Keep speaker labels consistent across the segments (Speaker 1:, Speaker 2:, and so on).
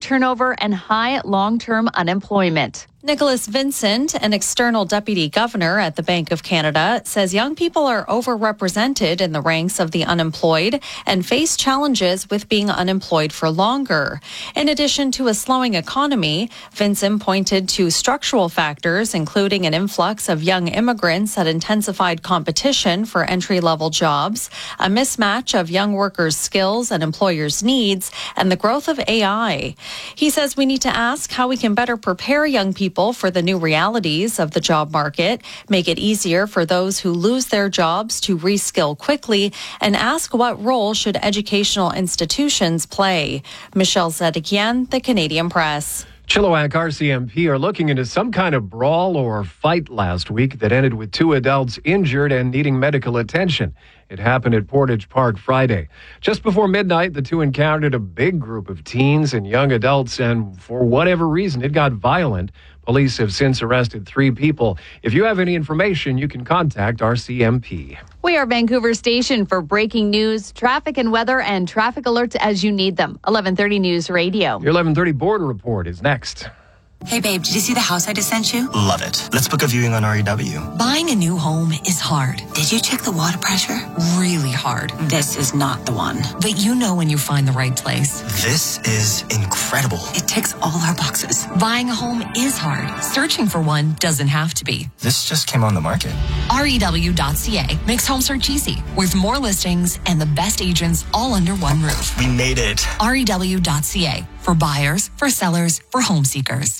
Speaker 1: turnover and high long-term unemployment.
Speaker 2: Nicholas Vincent, an external deputy governor at the Bank of Canada, says young people are overrepresented in the ranks of the unemployed and face challenges with being unemployed for longer. In addition to a slowing economy, Vincent pointed to structural factors, including an influx of young immigrants that intensified competition for entry-level jobs, a mismatch of young workers' skills and employers' needs, and the growth of AI. He says we need to ask how we can better prepare young people for the new realities of the job market, make it easier for those who lose their jobs to reskill quickly, and ask what role should educational institutions play. Michelle Zedekian, The Canadian Press.
Speaker 3: Chilliwack RCMP are looking into some kind of brawl or fight last week that ended with 2 adults injured and needing medical attention. It happened at Portage Park Friday. Just before midnight, the two encountered a big group of teens and young adults, and for whatever reason, it got violent. Police have since arrested 3 people. If you have any information, you can contact RCMP.
Speaker 1: We are Vancouver's station for breaking news, traffic and weather, and traffic alerts as you need them. 11:30 News Radio.
Speaker 3: Your 11:30 Border Report is next.
Speaker 4: Hey babe, did you see the house I just sent you?
Speaker 5: Love it. Let's book a viewing on REW.
Speaker 4: Buying a new home is hard. Did you check the water pressure? Really hard. This is not the one. But you know when you find the right place.
Speaker 5: This is incredible.
Speaker 4: It ticks all our boxes. Buying a home is hard. Searching for one doesn't have to be.
Speaker 5: This just came on the market.
Speaker 4: REW.ca makes home search easy with more listings and the best agents all under one roof.
Speaker 5: We made it.
Speaker 4: REW.ca for buyers, for sellers, for home seekers.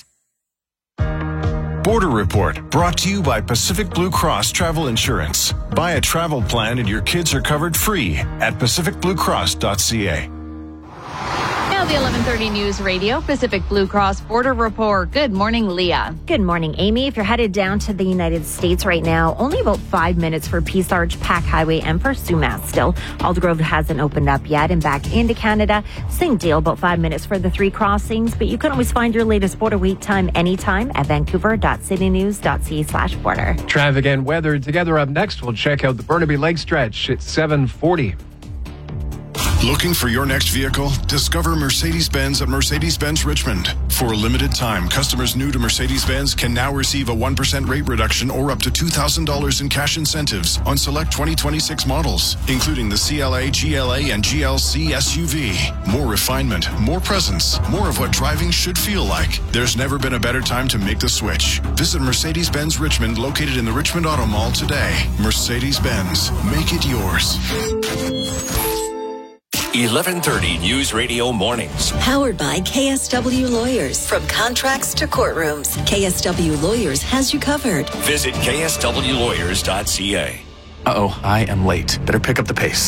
Speaker 6: Border Report, brought to you by Pacific Blue Cross Travel Insurance. Buy a travel plan and your kids are covered free at pacificbluecross.ca.
Speaker 1: Now the 11:30 News Radio, Pacific Blue Cross Border Report. Good morning, Leah.
Speaker 7: Good morning, Amy. If you're headed down to the United States right now, only about 5 minutes for Peace Arch, Pack Highway, and for Sumas still. Aldergrove hasn't opened up yet, and back into Canada, same deal, about 5 minutes for the 3 crossings, but you can always find your latest border wait time anytime at vancouver.citynews.ca/border.
Speaker 3: Traffic and weather together up next. We'll check out the Burnaby Lake stretch at 7:40.
Speaker 6: Looking for your next vehicle? Discover Mercedes-Benz at Mercedes-Benz Richmond. For a limited time, customers new to Mercedes-Benz can now receive a 1% rate reduction or up to $2,000 in cash incentives on select 2026 models, including the CLA, GLA, and GLC SUV. More refinement, more presence, more of what driving should feel like. There's never been a better time to make the switch. Visit Mercedes-Benz Richmond, located in the Richmond Auto Mall today. Mercedes-Benz, make it yours.
Speaker 8: 11:30 News Radio Mornings.
Speaker 9: Powered by KSW Lawyers. From contracts to courtrooms, KSW Lawyers has you covered.
Speaker 8: Visit kswlawyers.ca.
Speaker 5: Uh-oh, I am late. Better pick up the pace.